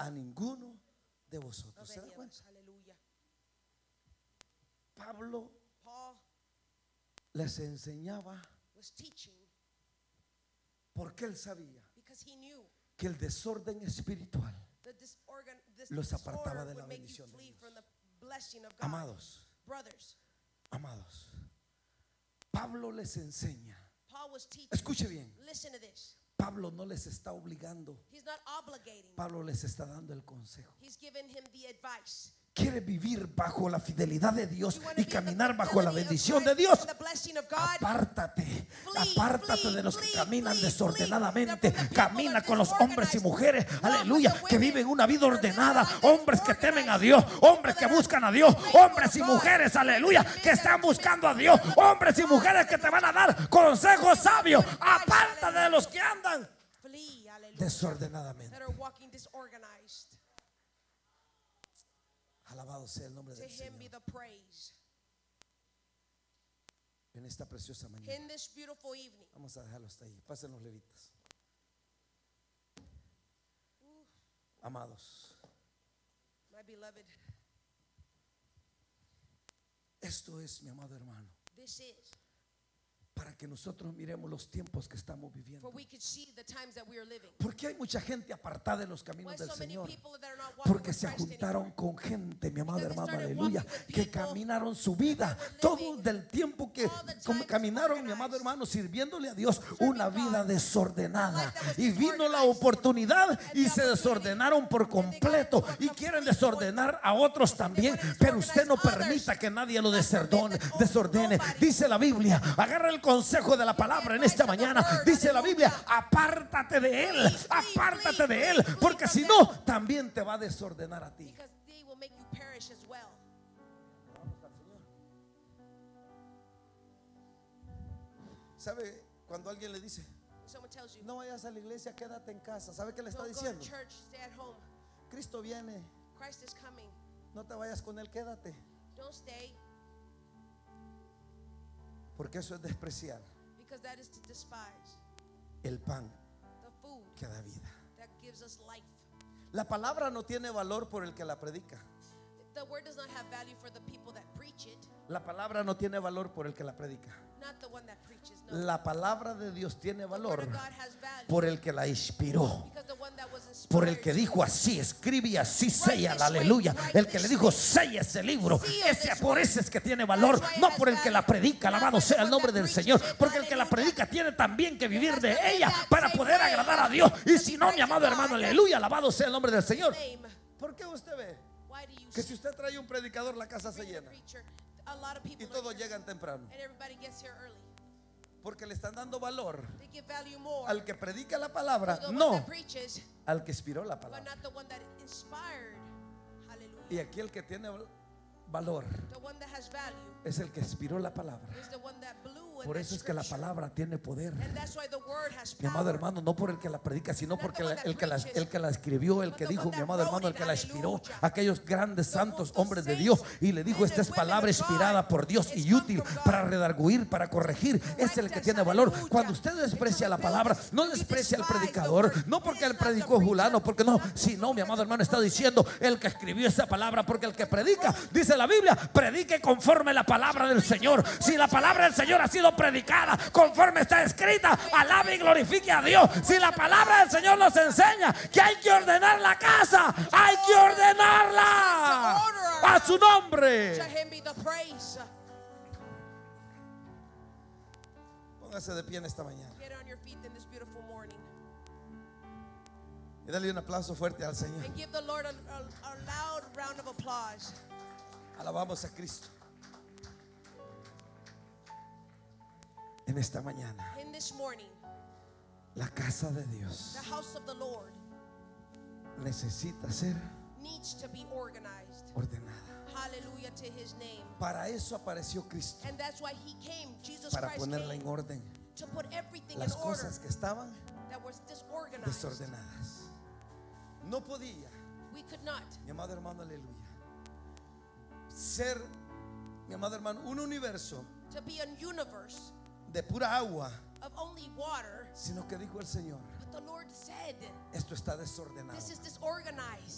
a ninguno de vosotros. ¿Se da cuenta? Pablo les enseñaba porque él sabía que el desorden espiritual los apartaba de la bendición de Dios. Amados, amados, Pablo les enseña. Escuche bien. Pablo no les está obligando. Pablo les está dando el consejo. Quiere vivir bajo la fidelidad de Dios y caminar bajo la bendición de Dios. Apártate de los que caminan desordenadamente. Camina con los hombres y mujeres, aleluya, que viven una vida ordenada. Hombres que temen a Dios, hombres que buscan a Dios, hombres y mujeres, aleluya, que están buscando a Dios, hombres y mujeres que te van a dar consejos sabios. Apártate de los que andan desordenadamente. Alabado sea el nombre del Señor. En esta preciosa mañana. Vamos a dejarlo hasta ahí. Pasen los levitas. Amados, esto es, mi amado hermano, para que nosotros miremos los tiempos que estamos viviendo. Porque hay mucha gente apartada de los caminos del Señor, porque se juntaron con gente, mi amado hermano, aleluya, que caminaron su vida todo del tiempo que caminaron, mi amado hermano, sirviéndole a Dios, una vida desordenada. Y vino la oportunidad y se desordenaron por completo y quieren desordenar a otros también. Pero usted no permita que nadie lo desordene. Dice la Biblia, agarra el consejo de la palabra en esta mañana. Dice la Biblia, apártate de él, porque si no, también te va a desordenar a ti. ¿Sabe cuando alguien le dice, no vayas a la iglesia, quédate en casa? ¿Sabe qué le está diciendo? Cristo viene, no te vayas con él, quédate. Porque eso es despreciar el pan que da vida. La palabra no tiene valor por el que la predica. La palabra no tiene valor por el que la predica. La palabra de Dios tiene valor por el que la inspiró, por el que dijo así escribe y así sella, aleluya. El que le dijo sella ese libro, por ese es que tiene valor, no por el que la predica. Alabado sea el nombre del Señor. Porque el que la predica tiene también que vivir de ella para poder agradar a Dios. Y si no, mi amado hermano, aleluya, alabado sea el nombre del Señor. ¿Por qué usted ve que si usted trae un predicador, la casa se llena y todos llegan temprano? Porque le están dando valor al que predica la palabra, no al que inspiró la palabra. Y aquí el que tiene valor es el que inspiró la palabra. Por eso es que la palabra tiene poder, mi amado hermano, no por el que la predica, sino porque el que la escribió, el que dijo, mi amado hermano, el que la inspiró, aquellos grandes santos hombres de Dios, y le dijo, esta es palabra inspirada por Dios y útil para redarguir, para corregir. Es el que tiene valor. Cuando usted desprecia la palabra, no desprecia al predicador, no porque él predicó fulano, porque no, sino, mi amado hermano, está diciendo el que escribió esa palabra. Porque el que predica, dice la Biblia, predique conforme la palabra del Señor. Si la palabra del Señor ha sido predicada conforme está escrita, alabe y glorifique a Dios. Si la palabra del Señor nos enseña que hay que ordenar la casa, hay que ordenarla a su nombre. Póngase de pie en esta mañana y dale un aplauso fuerte al Señor. Alabamos a Cristo. En esta mañana, la casa de Dios necesita ser ordenada. Para eso apareció Cristo, para ponerla en orden. Las cosas que estaban desordenadas. No podía, mi amado hermano, aleluya, ser, mi amado hermano, un universo de pura agua, sino que dijo el Señor, esto está desordenado.